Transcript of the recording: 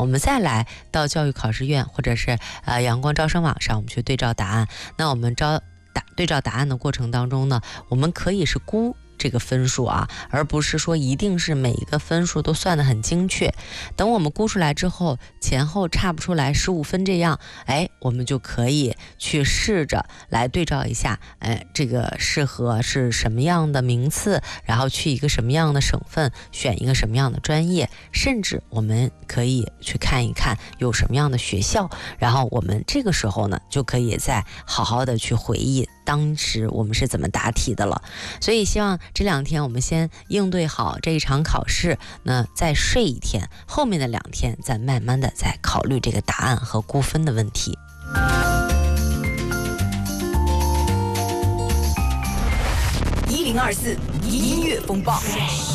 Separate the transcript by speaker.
Speaker 1: 我们再来到教育考试院或者是阳光招生网上，我们去对照答案。那我们对照答案的过程当中呢，我们可以是估这个分数啊，而不是说一定是每一个分数都算得很精确。等我们估出来之后，前后差不出来15分这样，我们就可以去试着来对照一下，这个适合是什么样的名次，然后去一个什么样的省份，选一个什么样的专业，甚至我们可以去看一看有什么样的学校，然后我们这个时候呢，就可以再好好的去回忆当时我们是怎么答题的了。所以希望这2天我们先应对好这一场考试，那再睡一天，后面的2天再慢慢的再考虑这个答案和估分的问题。
Speaker 2: 1024音乐风暴。